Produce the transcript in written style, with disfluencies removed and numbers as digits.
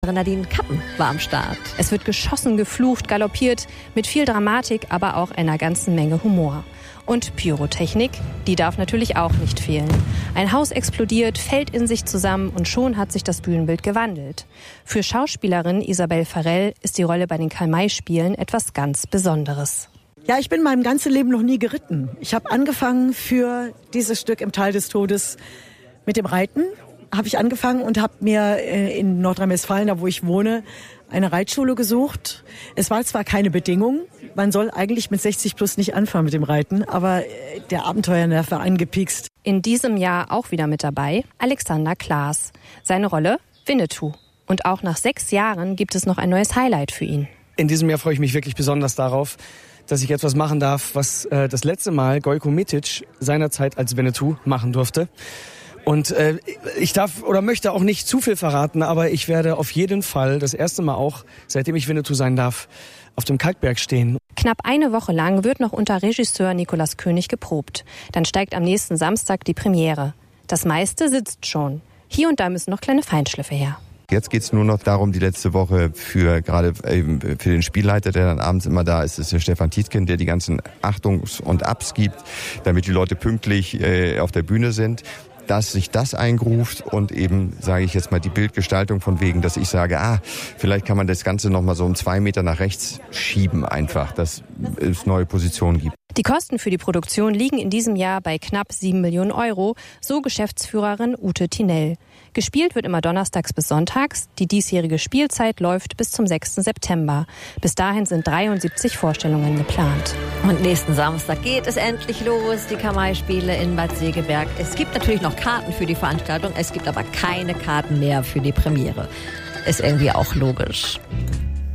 Nadine Kappen war am Start. Es wird geschossen, geflucht, galoppiert, mit viel Dramatik, aber auch einer ganzen Menge Humor. Und Pyrotechnik, die darf natürlich auch nicht fehlen. Ein Haus explodiert, fällt in sich zusammen und schon hat sich das Bühnenbild gewandelt. Für Schauspielerin Isabelle Farrell ist die Rolle bei den Karl-May-Spielen etwas ganz Besonderes. Ja, ich bin mein ganzes Leben noch nie geritten. Ich habe angefangen für dieses Stück im Tal des Todes mit dem Reiten. Habe ich angefangen und habe mir in Nordrhein-Westfalen, da wo ich wohne, eine Reitschule gesucht. Es war zwar keine Bedingung, man soll eigentlich mit 60 plus nicht anfangen mit dem Reiten, aber der Abenteuernerv war angepiekst. In diesem Jahr auch wieder mit dabei Alexander Klaas. Seine Rolle Winnetou. Und auch nach 6 Jahren gibt es noch ein neues Highlight für ihn. In diesem Jahr freue ich mich wirklich besonders darauf, dass ich etwas machen darf, was das letzte Mal Gojko Mitic seinerzeit als Winnetou machen durfte. Und ich darf oder möchte auch nicht zu viel verraten, aber ich werde auf jeden Fall das erste Mal auch, seitdem ich Winnetou sein darf, auf dem Kalkberg stehen. Knapp eine Woche lang wird noch unter Regisseur Nicolas König geprobt. Dann steigt am nächsten Samstag die Premiere. Das meiste sitzt schon. Hier und da müssen noch kleine Feinschliffe her. Jetzt geht's nur noch darum, die letzte Woche für den Spielleiter, der dann abends immer da ist, ist der Stefan Tietgen, der die ganzen Achtungs- und Ups gibt, damit die Leute pünktlich auf der Bühne sind. Dass sich das eingruft und eben, sage ich jetzt mal, die Bildgestaltung von wegen, dass ich sage, vielleicht kann man das Ganze nochmal so um 2 Meter nach rechts schieben einfach, dass es neue Positionen gibt. Die Kosten für die Produktion liegen in diesem Jahr bei knapp 7 Millionen Euro, so Geschäftsführerin Ute Tinell. Gespielt wird immer donnerstags bis sonntags. Die diesjährige Spielzeit läuft bis zum 6. September. Bis dahin sind 73 Vorstellungen geplant. Und nächsten Samstag geht es endlich los, die Karl-May-Spiele in Bad Segeberg. Es gibt natürlich noch Karten für die Veranstaltung, es gibt aber keine Karten mehr für die Premiere. Ist irgendwie auch logisch.